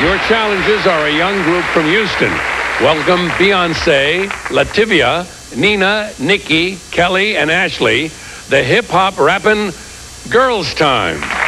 Your challenges are a young group from Houston. Welcome Beyonce, Lativia, Nina, Nikki, Kelly, and Ashley, the hip-hop rapping Girls Time.